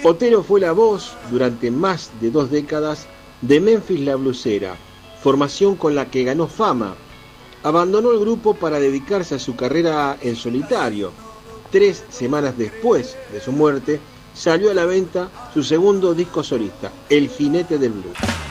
Otero fue la voz durante más de 2 décadas de Memphis La Blusera, formación con la que ganó fama. Abandonó el grupo para dedicarse a su carrera en solitario. 3 semanas después de su muerte, salió a la venta su segundo disco solista, El Jinete del Blues.